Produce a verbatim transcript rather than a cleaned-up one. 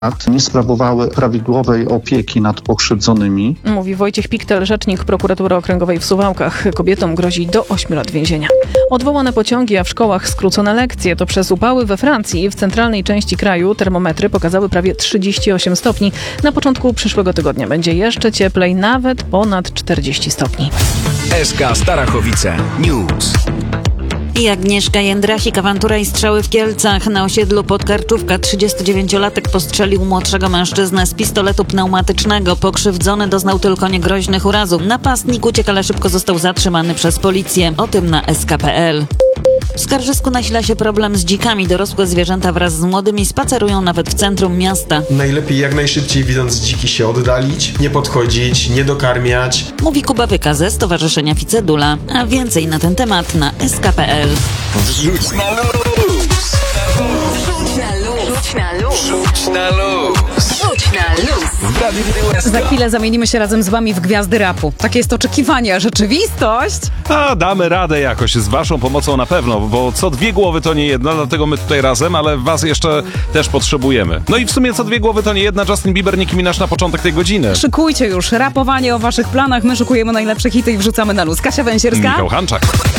nie sprawowały prawidłowej opieki nad pokrzywdzonymi. Mówi Wojciech Piktel, rzecznik prokuratury okręgowej w Suwałkach. Kobietom grozi do ośmiu lat więzienia. Odwołane pociągi, a w szkołach skrócone lekcje. To przez upały we Francji. W centralnej części kraju termometry pokazały prawie trzydzieści osiem stopni. Na początku przyszłego tygodnia będzie jeszcze cieplej, nawet ponad czterdzieści stopni. S K Starachowice News. I Agnieszka Jędrasik, awantura i strzały w Kielcach. Na osiedlu Podkarczówka trzydziestodziewięciolatek postrzelił młodszego mężczyznę z pistoletu pneumatycznego. Pokrzywdzony doznał tylko niegroźnych urazów. Napastnik uciekł, ale szybko został zatrzymany przez policję. O tym na S K kropka P L. W Skarżysku nasila się problem z dzikami. Dorosłe zwierzęta wraz z młodymi spacerują nawet w centrum miasta. Najlepiej jak najszybciej, widząc dziki, się oddalić, nie podchodzić, nie dokarmiać. Mówi Kuba Wyka ze Stowarzyszenia Ficedula. A więcej na ten temat na S K kropka P L. Wrzuć na luz! Wrzuć na luz! Wrzuć na luz! Wrzuć na luz! Wrzuć na luz! W Radiu S K. Za chwilę zamienimy się razem z wami w gwiazdy rapu. Takie jest oczekiwanie, a rzeczywistość? A damy radę jakoś, z waszą pomocą na pewno, bo co dwie głowy to nie jedna, dlatego my tutaj razem, ale was jeszcze też potrzebujemy. No i w sumie co dwie głowy to nie jedna, Justin Bieber, Nicki Minaj na początek tej godziny. Szykujcie już rapowanie o waszych planach, my szykujemy najlepsze hity i wrzucamy na luz. Kasia Węsierska. Michał Hanczak.